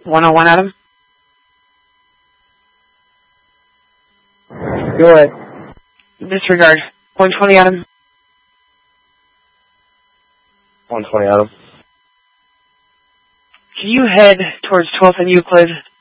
101, Adam. Go ahead. Disregard. 120, Adam. 120, Adam. Can you head towards 12th and Euclid